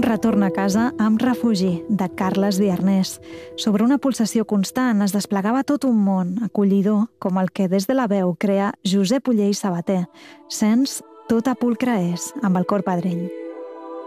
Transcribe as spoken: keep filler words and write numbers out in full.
retorn a casa amb Refugi, de Carles Viarnés. Sobre una pulsació constant es desplegava tot un món acollidor com el que des de la veu crea Josep Oller i Sabater. Sents Tota pulcra és, amb el Cor Pedrell.